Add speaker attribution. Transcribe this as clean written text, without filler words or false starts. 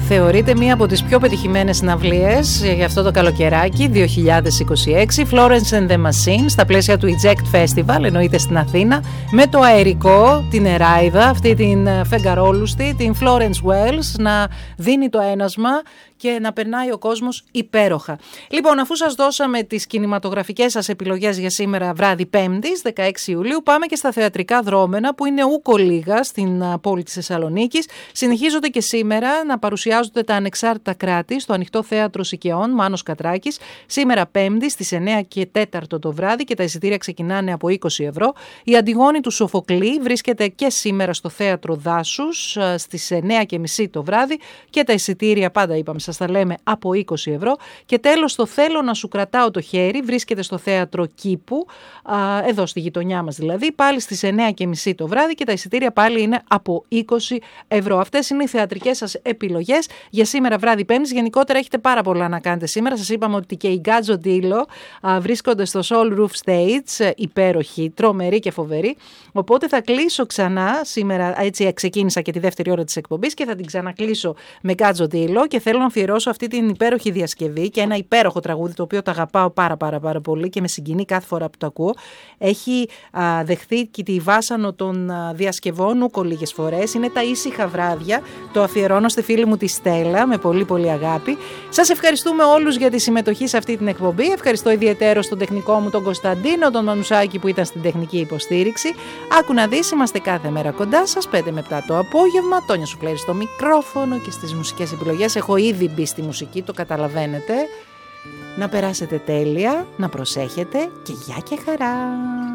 Speaker 1: Θεωρείται μία από τις πιο πετυχημένες συναυλίες για αυτό το καλοκαιράκι 2026. Florence and the Machine στα πλαίσια του Eject Festival, εννοείται στην Αθήνα, με το αερικό, την Εράιδα, αυτή την φεγγαρόλουστη, την Florence Wells να δίνει το ένασμα και να περνάει ο κόσμος υπέροχα. Λοιπόν, αφού σας δώσαμε τις κινηματογραφικές σας επιλογές για σήμερα βράδυ 5ης, 16 Ιουλίου, πάμε και στα θεατρικά δρόμενα που είναι ούκο λίγα στην πόλη της Θεσσαλονίκης. Συνεχίζονται και σήμερα να παρουσιάζονται τα ανεξάρτητα κράτη στο Ανοιχτό Θέατρο Σικαιών, Μάνος Κατράκης, σήμερα 5η στις 9 και 4 το βράδυ και τα εισιτήρια ξεκινάνε από 20 ευρώ. Η Αντιγόνη του Σοφοκλή βρίσκεται και σήμερα στο Θέατρο Δάσους στις 9.30 το βράδυ και τα εισιτήρια, πάντα είπαμε, σας τα λέμε, από 20 ευρώ. Και τέλος, το Θέλω να σου κρατάω το χέρι βρίσκεται στο Θέατρο Κήπου, εδώ στη γειτονιά μας δηλαδή, πάλι στις 9.30 το βράδυ και τα εισιτήρια πάλι είναι από 20 ευρώ. Αυτές είναι οι θεατρικές σας επιλογές για σήμερα βράδυ 5ης. Γενικότερα έχετε πάρα πολλά να κάνετε σήμερα. Σας είπαμε ότι και οι Γκάτζο Ντίλο βρίσκονται στο Soul Roof Stage, υπέροχοι, τρομεροί και φοβεροί. Οπότε θα κλείσω ξανά σήμερα, έτσι ξεκίνησα και τη δεύτερη ώρα της εκπομπής και θα την ξανακλείσω με Γκάτζο Ντίλο και θέλω να αφιερώσω αυτή την υπέροχη διασκευή και ένα υπέροχο τραγούδι το οποίο το αγαπάω πάρα πολύ και με συγκινεί κάθε φορά που το ακούω. Έχει δεχθεί και τη βάσανο των διασκευών ούκο λίγες φορές. Είναι τα ήσυχα βράδια. Το αφιερώνω στη φίλη μου τη Στέλλα με πολύ αγάπη. Σας ευχαριστούμε όλους για τη συμμετοχή σε αυτή την εκπομπή. Ευχαριστώ ιδιαίτερο στον τεχνικό μου τον Κωνσταντίνο, τον Μανουσάκη που ήταν στην τεχνική υποστήριξη. Άκου να δεις, είμαστε κάθε μέρα κοντά σας, 5 με 7 το απόγευμα. Τόνια Σουφλέρη στο μικρόφωνο και στις μουσικές επιλογές. Έχω ήδη μπει στη μουσική, το καταλαβαίνετε. Να περάσετε τέλεια, να προσέχετε και γεια και χαρά.